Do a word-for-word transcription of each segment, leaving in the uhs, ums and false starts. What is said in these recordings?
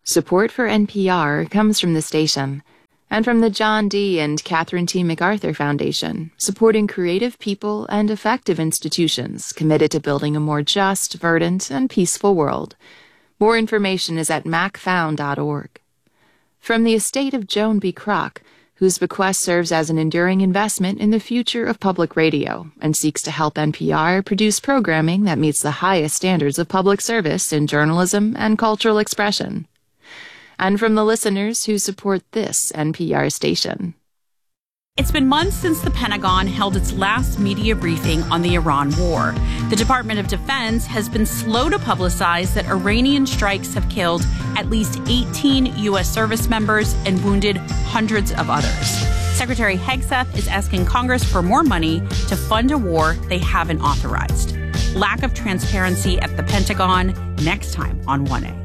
Support for N P R comes from the station and from the John D. and Catherine T. MacArthur Foundation, supporting creative people and effective institutions committed to building a more just, verdant, and peaceful world. More information is at mac found dot org. From the estate of Joan B. Kroc, whose bequest serves as an enduring investment in the future of public radio and seeks to help N P R produce programming that meets the highest standards of public service in journalism and cultural expression. And from the listeners who support this N P R station. It's been months since the Pentagon held its last media briefing on the Iran war. The Department of Defense has been slow to publicize that Iranian strikes have killed at least eighteen U S service members and wounded hundreds of others. Secretary Hegseth is asking Congress for more money to fund a war they haven't authorized. Lack of transparency at the Pentagon, next time on one A.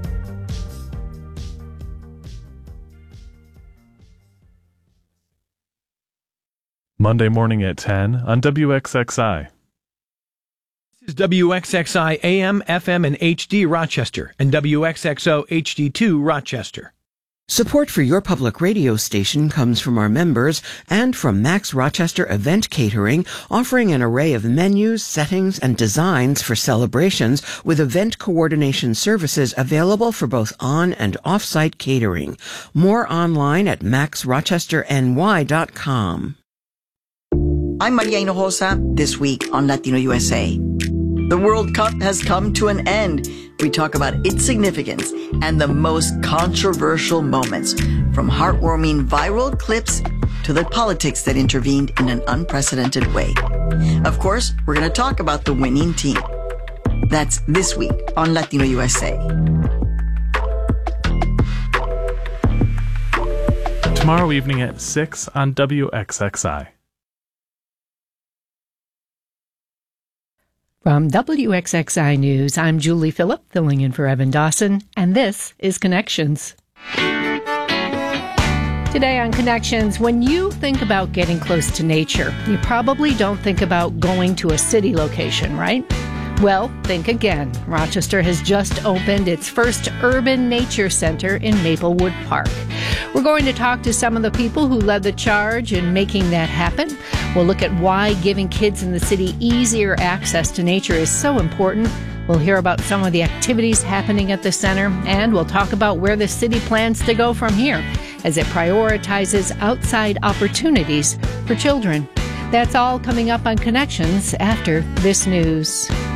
Monday morning at ten on W X X I. This is W X X I A M, F M, and H D Rochester, and W X X O H D two Rochester. Support for your public radio station comes from our members and from Max Rochester Event Catering, offering an array of menus, settings, and designs for celebrations with event coordination services available for both on- and off-site catering. More online at max rochester n y dot com. I'm Maria Hinojosa, this week on Latino U S A. The World Cup has come to an end. We talk about its significance and the most controversial moments, from heartwarming viral clips to the politics that intervened in an unprecedented way. Of course, we're going to talk about the winning team. That's this week on Latino U S A. Tomorrow evening at six on W X X I. From W X X I News, I'm Julie Phillip, filling in for Evan Dawson, and this is Connections. Today on Connections, when you think about getting close to nature, you probably don't think about going to a city location, right? Well, think again. Rochester has just opened its first urban nature center in Maplewood Park. We're going to talk to some of the people who led the charge in making that happen. We'll look at why giving kids in the city easier access to nature is so important. We'll hear about some of the activities happening at the center, and we'll talk about where the city plans to go from here as it prioritizes outside opportunities for children. That's all coming up on Connections after this news.